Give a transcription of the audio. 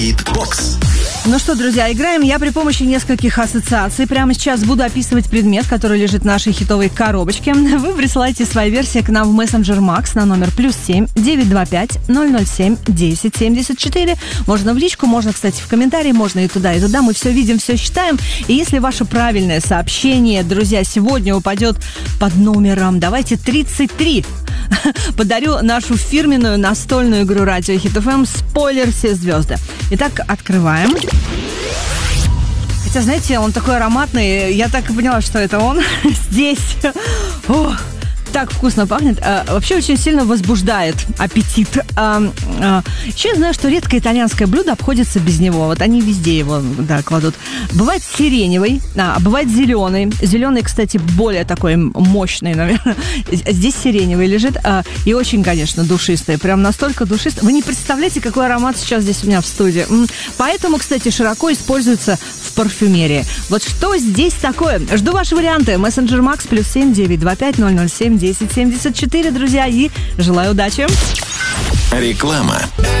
Хит-бокс. Ну что, друзья, играем я при помощи нескольких ассоциаций. Прямо сейчас буду описывать предмет, который лежит в нашей хитовой коробочке. Вы присылаете свои версии к нам в мессенджер Макс на номер +7 925 007 1074. Можно в личку, можно, кстати, в комментарии, можно и туда, и туда. Мы все видим, все считаем. И если ваше правильное сообщение, друзья, сегодня упадет под номером, давайте, 33, подарю нашу фирменную настольную игру «Радио Хит ФМ» «Спойлер. Все звезды». Итак, открываем. Хотя, знаете, он такой ароматный. Я так и поняла, что это он здесь. Ох, так вкусно пахнет. Вообще очень сильно возбуждает аппетит. Еще я знаю, что редкое итальянское блюдо обходится без него. Вот они везде его, да, кладут. Бывает сиреневый, а бывает зеленый. Зеленый, кстати, более такой мощный, наверное. Здесь сиреневый лежит. И очень, конечно, душистый. Прям настолько душистый. Вы не представляете, какой аромат сейчас здесь у меня в студии. Поэтому, кстати, широко используется в парфюмерии. Вот что здесь такое? Жду ваши варианты. Мессенджер Макс +7 925 007 1074, друзья, и желаю удачи. Реклама.